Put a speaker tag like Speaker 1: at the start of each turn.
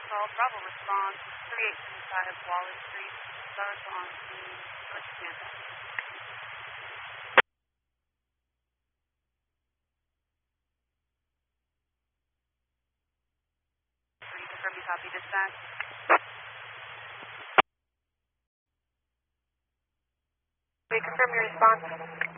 Speaker 1: call. Bravo response 3825 Wallace Street. Stars on scene. North Tampa. Confirm you copy dispatch.
Speaker 2: We confirm your response.